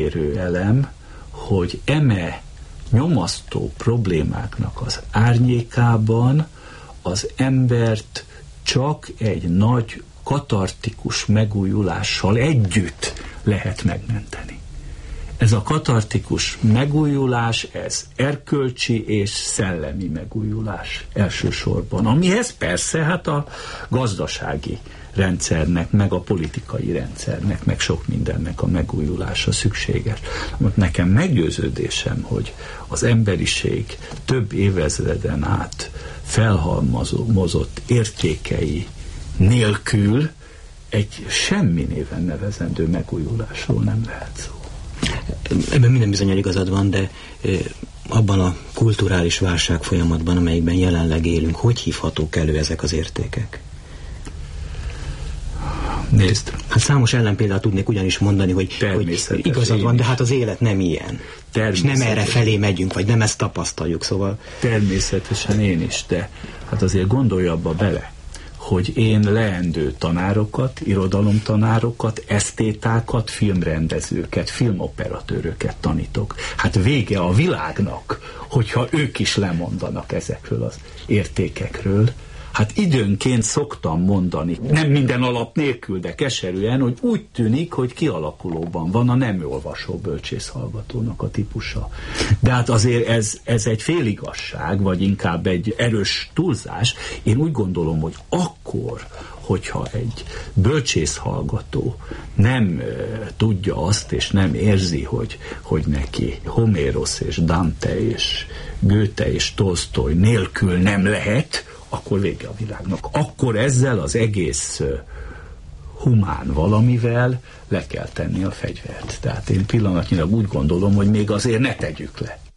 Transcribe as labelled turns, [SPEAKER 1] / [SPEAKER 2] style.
[SPEAKER 1] érő elem, hogy eme nyomasztó problémáknak az árnyékában az embert csak egy nagy katartikus megújulással együtt lehet megmenteni. Ez a katartikus megújulás, ez erkölcsi és szellemi megújulás elsősorban, amihez persze hát a gazdasági rendszernek, meg a politikai rendszernek, meg sok mindennek a megújulása szükséges. Nekem meggyőződésem, hogy az emberiség több évezreden át felhalmozott értékei nélkül egy semmi néven nevezendő megújulásról nem lehet szó.
[SPEAKER 2] Ebben minden bizonnyal igazad van, de abban a kulturális válság folyamatban, amelyikben jelenleg élünk, hogy hívhatók elő ezek az értékek?
[SPEAKER 1] Nézd.
[SPEAKER 2] Hát számos ellenpéldát tudnék ugyanis mondani, hogy igazad van, de hát az élet nem ilyen. És nem erre felé megyünk, vagy nem ezt tapasztaljuk, szóval...
[SPEAKER 1] Természetesen én is, de hát azért gondolj abba bele, hogy én leendő tanárokat, irodalomtanárokat, esztétákat, filmrendezőket, filmoperatőröket tanítok. Hát vége a világnak, hogyha ők is lemondanak ezekről az értékekről. Hát időnként szoktam mondani, nem minden alap nélkül, de keserűen, hogy úgy tűnik, hogy kialakulóban van a nem olvasó bölcsészhallgatónak a típusa. De hát azért ez egy féligazság, vagy inkább egy erős túlzás. Én úgy gondolom, hogy akkor, hogyha egy bölcsészhallgató nem tudja azt, és nem érzi, hogy neki Homérosz és Dante és Goethe és Tolsztoj nélkül nem lehet, akkor vége a világnak. Akkor ezzel az egész humán valamivel le kell tenni a fegyvert. Tehát én pillanatnyilag úgy gondolom, hogy még azért ne tegyük le.